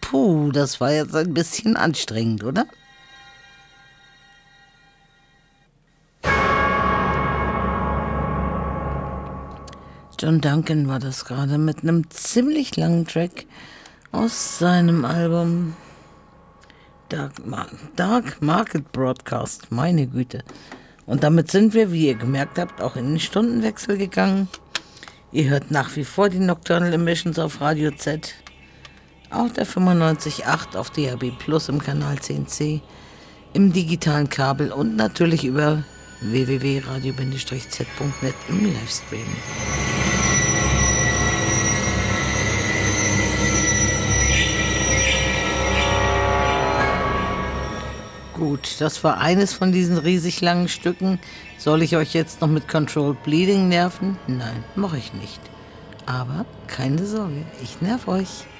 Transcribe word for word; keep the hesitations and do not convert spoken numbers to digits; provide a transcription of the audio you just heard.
Puh, das war jetzt ein bisschen anstrengend, oder? John Duncan war das gerade mit einem ziemlich langen Track aus seinem Album Dark, Mar- Dark Market Broadcast, meine Güte. Und damit sind wir, wie ihr gemerkt habt, auch in den Stundenwechsel gegangen. Ihr hört nach wie vor die Nocturnal Emissions auf Radio Z, auf der fünfundneunzig Komma acht auf D A B Plus im Kanal zehn C, im digitalen Kabel und natürlich über w w w punkt radio z punkt net im Livestream. Gut, das war eines von diesen riesig langen Stücken. Soll ich euch jetzt noch mit Controlled Bleeding nerven? Nein, mache ich nicht. Aber keine Sorge, ich nerv euch.